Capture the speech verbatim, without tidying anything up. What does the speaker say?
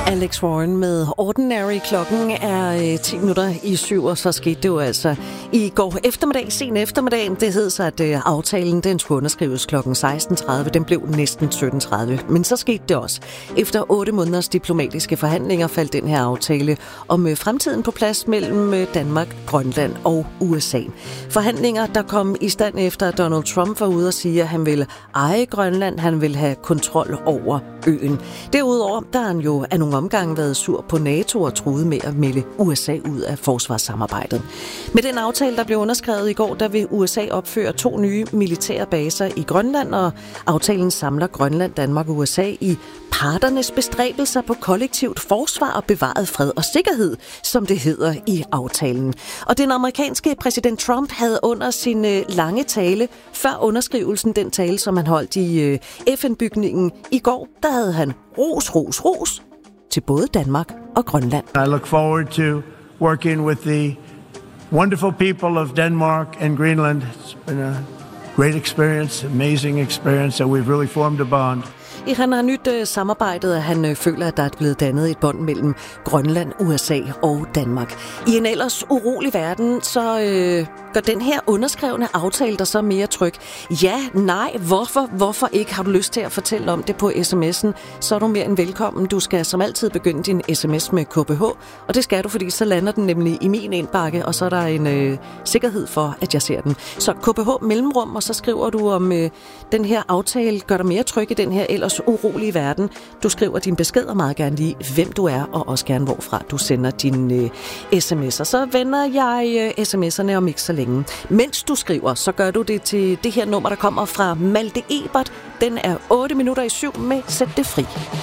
Alex Warren med Ordinary. Klokken er øh, ti minutter i syv, og så skete det jo altså i går eftermiddag, sen eftermiddag. Det hed så, at øh, aftalen den skulle underskrives klokken seksten tredive. Den blev næsten sytten tredive. Men så skete det også. Efter otte måneders diplomatiske forhandlinger faldt den her aftale om øh, fremtiden på plads mellem øh, Danmark, Grønland og U S A. Forhandlinger, der kom i stand efter, at Donald Trump var ude og sige, at han ville eje Grønland. Han ville have kontrol over øen. Derudover, der har han jo af nogle omgange været sur på NATO og truet med at melde U S A ud af forsvarssamarbejdet. Med den aftale, der blev underskrevet i går, der vil U S A opføre to nye militære baser i Grønland, og aftalen samler Grønland, Danmark og U S A i parternes bestræbelser på kollektivt forsvar og bevaret fred og sikkerhed, som det hedder i aftalen. Og den amerikanske præsident Trump havde under sin lange tale, før underskrivelsen, den tale, som han holdt i F N-bygningen i går, der havde han ros, ros, ros til både Danmark og Grønland. I look forward to working with the wonderful people of Denmark and Greenland. It's been a great experience, amazing experience, so we've really formed a bond. Han har nyt øh, samarbejdet, og han øh, føler, at der er blevet dannet et bånd mellem Grønland, U S A og Danmark. I en ellers urolig verden, så øh, gør den her underskrevne aftale der så mere tryg. Ja, nej, hvorfor, hvorfor ikke? Har du lyst til at fortælle om det på sms'en, så er du mere end velkommen. Du skal som altid begynde din sms med K B H, og det skal du, fordi så lander den nemlig i min indbakke, og så er der en øh, sikkerhed for, at jeg ser den. Så K B H mellemrum, og så skriver du om øh, den her aftale gør dig mere tryg i den her ellers urolige verden. Du skriver din besked og meget gerne lige, hvem du er, og også gerne hvorfra du sender dine øh, sms'er. Så vender jeg øh, sms'erne om ikke så længe. Mens du skriver, så gør du det til det her nummer, der kommer fra Malte Ebert. Den er otte minutter i syv med Sæt det fri.